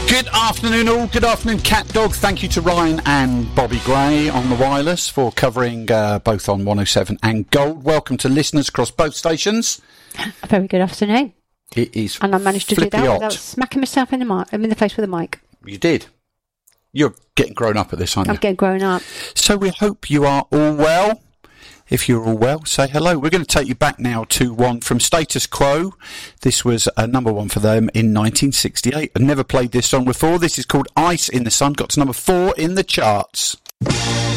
Good afternoon all, good afternoon Cat Dog. Thank you to Ryan and Bobby Gray on the wireless for covering both on 107 and Gold. Welcome to listeners across both stations. A very good afternoon. It is and I managed to do that hot without smacking myself in the face with a mic. You did. You're getting grown up at this, aren't you? I'm getting grown up. So we hope you are all well. If you're all well, say hello. We're going to take you back now to one from Status Quo. This was a number one for them in 1968. I've never played this song before. This is called Ice in the Sun. Got to number 4 in the charts.